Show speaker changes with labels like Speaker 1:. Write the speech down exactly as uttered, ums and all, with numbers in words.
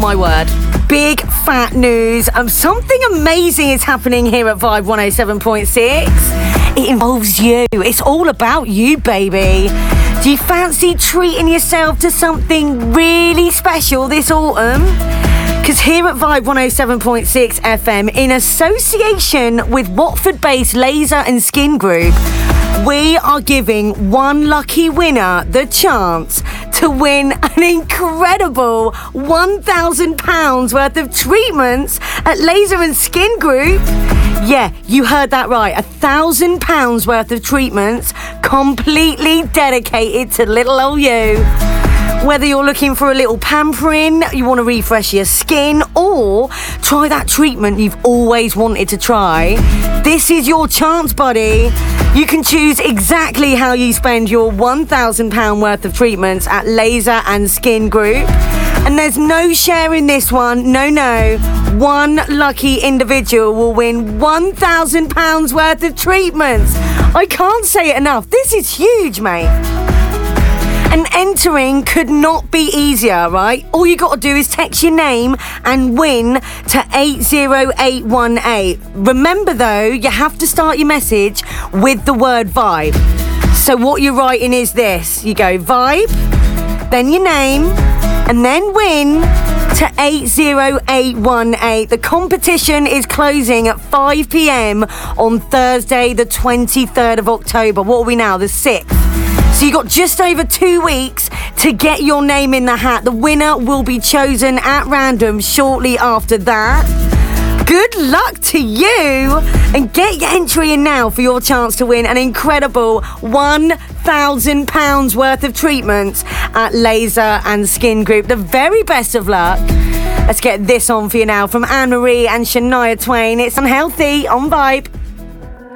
Speaker 1: My word. Big fat news. Um, something amazing is happening here at Vibe one oh seven point six. It involves you. It's all about you, baby. Do you fancy treating yourself to something really special this autumn? Because here at Vibe one oh seven point six F M, in association with Watford-based Laser and Skin Group, we are giving one lucky winner the chance to win an incredible one thousand pounds worth of treatments at Laser and Skin Group. Yeah, you heard that right. A thousand pounds worth of treatments completely dedicated to little old you. Whether you're looking for a little pampering, you want to refresh your skin, or try that treatment you've always wanted to try, this is your chance, buddy. You can choose exactly how you spend your one thousand pounds worth of treatments at Laser and Skin Group. And there's no share in this one. No, no. One lucky individual will win one thousand pounds worth of treatments. I can't say it enough. This is huge, mate. And entering could not be easier, right? All you got to do is text your name and win to eight zero eight one eight. Remember, though, you have to start your message with the word vibe. So what you're writing is this. You go vibe, then your name, and then win to eight zero eight one eight. The competition is closing at five p.m. on Thursday, the twenty-third of October. What are we now? The sixth. So you got just over two weeks to get your name in the hat. The winner will be chosen at random shortly after that. Good luck to you, and get your entry in now for your chance to win an incredible one thousand pounds worth of treatments at Laser and Skin Group. The very best of luck. Let's get this on for you now from Anne Marie and Shania Twain. It's Unhealthy on Vibe.